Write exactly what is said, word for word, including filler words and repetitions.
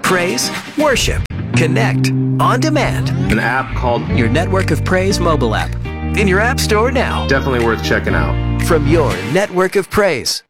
Praise, worship, connect, on demand. An app called Your Network of Praise mobile app. In your app store now. Definitely worth checking out. From your Network of Praise.